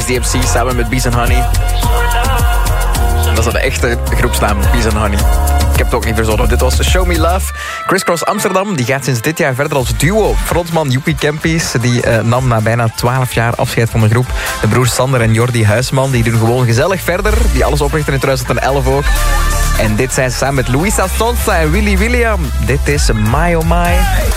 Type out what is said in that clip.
DMC samen met Bees and Honey. Dat is de echte groepsnaam, Bees and Honey. Ik heb het ook niet verzonnen. Dit was Show Me Love. Criss Cross Amsterdam die gaat sinds dit jaar verder als duo. Frontman Yuki Kempis die nam na bijna 12 jaar afscheid van de groep. De broers Sander en Jordi Huisman die doen gewoon gezellig verder. Die alles oprichten in 2011 ook. En dit zijn ze samen met Luisa Sonsa en Willy William. Dit is My Oh My.